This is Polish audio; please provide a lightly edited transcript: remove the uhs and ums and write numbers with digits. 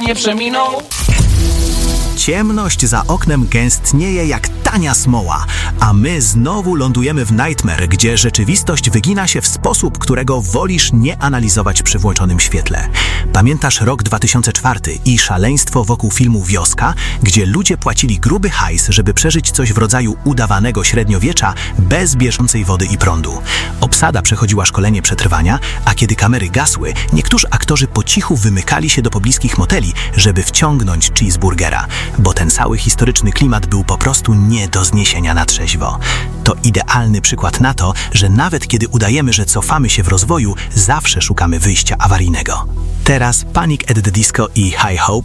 nie przeminął. Ciemność za oknem gęstnieje jak tania smoła, a my znowu lądujemy w Nightmare, gdzie rzeczywistość wygina się w sposób, którego wolisz nie analizować przy włączonym świetle. Pamiętasz rok 2004 i szaleństwo wokół filmu Wioska, gdzie ludzie płacili gruby hajs, żeby przeżyć coś w rodzaju udawanego średniowiecza bez bieżącej wody i prądu. Obsada przechodziła szkolenie przetrwania, a kiedy kamery gasły, niektórzy aktorzy po cichu wymykali się do pobliskich moteli, żeby wciągnąć cheeseburgera, bo ten cały historyczny klimat był po prostu nie do zniesienia na trzeźwo. To idealny przykład na to, że nawet kiedy udajemy, że cofamy się w rozwoju, zawsze szukamy wyjścia awaryjnego. Teraz Panic at the Disco i High Hope